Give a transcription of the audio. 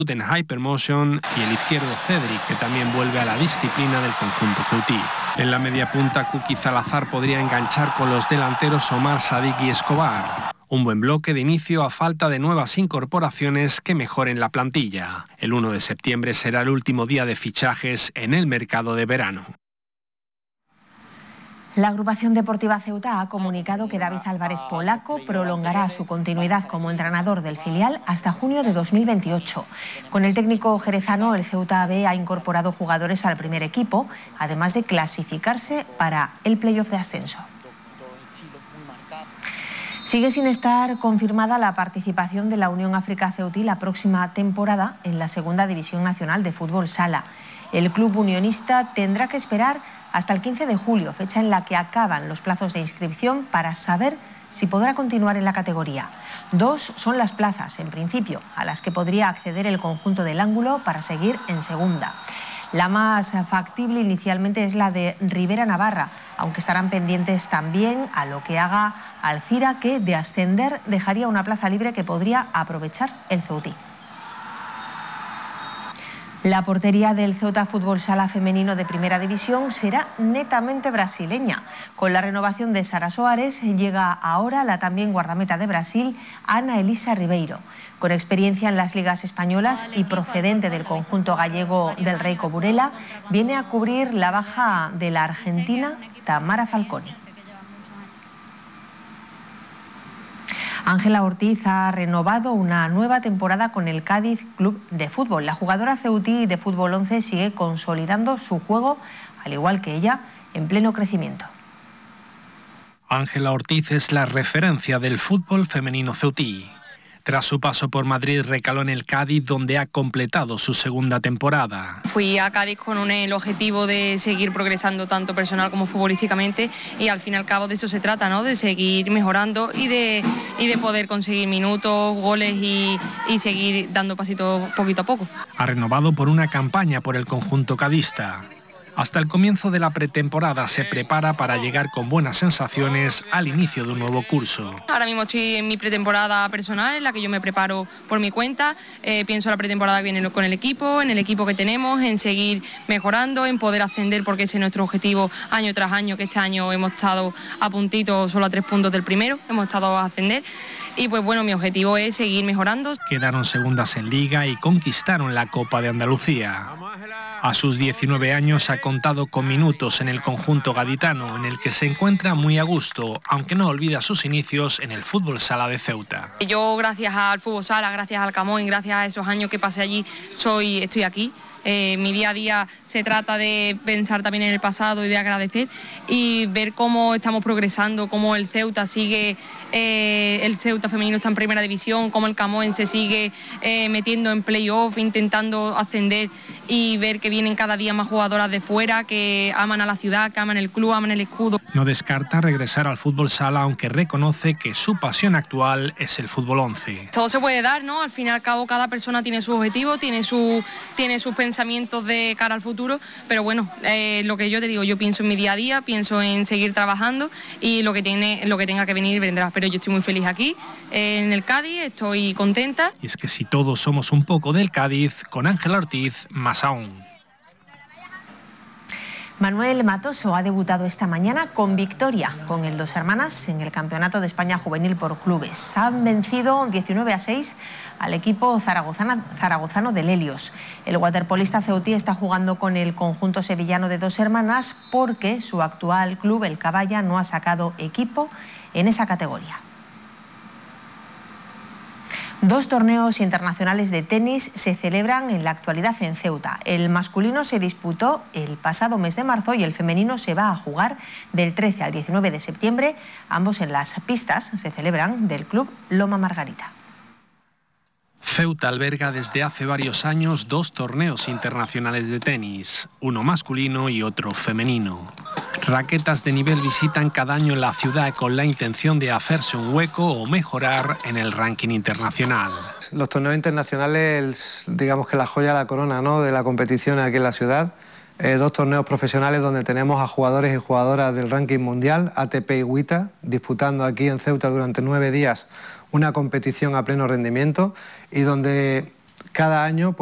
en Hypermotion y el izquierdo Cedric, que también vuelve a la disciplina del conjunto ceutí. En la media punta, Kuki Salazar podría enganchar con los delanteros Omar Sadik y Escobar. Un buen bloque de inicio a falta de nuevas incorporaciones que mejoren la plantilla. El 1 de septiembre será el último día de fichajes en el mercado de verano. La agrupación deportiva Ceuta ha comunicado que David Álvarez Polaco prolongará su continuidad como entrenador del filial hasta junio de 2028. Con el técnico jerezano, el Ceuta B ha incorporado jugadores al primer equipo, además de clasificarse para el playoff de ascenso. Sigue sin estar confirmada la participación de la Unión África Ceutí la próxima temporada en la Segunda División Nacional de Fútbol Sala. El club unionista tendrá que esperar hasta el 15 de julio, fecha en la que acaban los plazos de inscripción para saber si podrá continuar en la categoría. 2 son las plazas, en principio, a las que podría acceder el conjunto del Ángulo para seguir en segunda. La más factible inicialmente es la de Rivera Navarra, aunque estarán pendientes también a lo que haga Alcira, que de ascender dejaría una plaza libre que podría aprovechar el Ceutí. La portería del Ceuta Fútbol Sala femenino de Primera División será netamente brasileña. Con la renovación de Sara Soares llega ahora la también guardameta de Brasil, Ana Elisa Ribeiro. Con experiencia en las ligas españolas y procedente del conjunto gallego del Reico Burela, viene a cubrir la baja de la argentina Tamara Falconi. Ángela Ortiz ha renovado una nueva temporada con el Cádiz Club de Fútbol. La jugadora ceutí de Fútbol 11 sigue consolidando su juego, al igual que ella, en pleno crecimiento. Ángela Ortiz es la referencia del fútbol femenino ceutí. Tras su paso por Madrid, recaló en el Cádiz, donde ha completado su segunda temporada. Fui a Cádiz con el objetivo de seguir progresando tanto personal como futbolísticamente, y al fin y al cabo de eso se trata, ¿no? De seguir mejorando y de poder conseguir minutos, goles y seguir dando pasitos poquito a poco. Ha renovado por una campaña por el conjunto cadista. Hasta el comienzo de la pretemporada se prepara para llegar con buenas sensaciones al inicio de un nuevo curso. Ahora mismo estoy en mi pretemporada personal, en la que yo me preparo por mi cuenta. Pienso en la pretemporada que viene con el equipo, en el equipo que tenemos, en seguir mejorando, en poder ascender, porque ese es nuestro objetivo año tras año, que este año hemos estado a puntito, solo a 3 puntos del primero, hemos estado a ascender. Y pues bueno, mi objetivo es seguir mejorando. Quedaron segundas en Liga y conquistaron la Copa de Andalucía. A sus 19 años ha contado con minutos en el conjunto gaditano, en el que se encuentra muy a gusto, aunque no olvida sus inicios en el fútbol sala de Ceuta. Yo, gracias al fútbol sala, gracias al Camões, gracias a esos años que pasé allí, estoy aquí. Mi día a día se trata de pensar también en el pasado y de agradecer y ver cómo estamos progresando, cómo el Ceuta sigue, el Ceuta femenino está en Primera División, cómo el Camões se sigue metiendo en playoff, intentando ascender, y ver que vienen cada día más jugadoras de fuera que aman a la ciudad, que aman el club, aman el escudo. No descarta regresar al fútbol sala, aunque reconoce que su pasión actual es el fútbol 11. Todo se puede dar, ¿no? Al fin y al cabo cada persona tiene su objetivo, tiene sus pensamientos de cara al futuro, pero bueno, lo que yo te digo, yo pienso en mi día a día, pienso en seguir trabajando, y lo que tenga que venir vendrá. Pero yo estoy muy feliz aquí en el Cádiz, estoy contenta. Y es que si todos somos un poco del Cádiz, con Ángela Ortiz más aún. Manuel Matoso ha debutado esta mañana con victoria con el Dos Hermanas en el Campeonato de España Juvenil por Clubes. Han vencido 19-6 al equipo zaragozano del Helios. El waterpolista ceutí está jugando con el conjunto sevillano de Dos Hermanas porque su actual club, el Caballa, no ha sacado equipo en esa categoría. 2 torneos internacionales de tenis se celebran en la actualidad en Ceuta. El masculino se disputó el pasado mes de marzo y el femenino se va a jugar del 13 al 19 de septiembre. Ambos en las pistas se celebran del Club Loma Margarita. Ceuta alberga desde hace varios años 2 torneos internacionales de tenis, uno masculino y otro femenino. Raquetas de nivel visitan cada año la ciudad con la intención de hacerse un hueco o mejorar en el ranking internacional. Los torneos internacionales, digamos que la joya de la corona, ¿no?, de la competición aquí en la ciudad. 2 torneos profesionales donde tenemos a jugadores y jugadoras del ranking mundial, ATP y WTA, disputando aquí en Ceuta durante 9 días una competición a pleno rendimiento, y donde cada año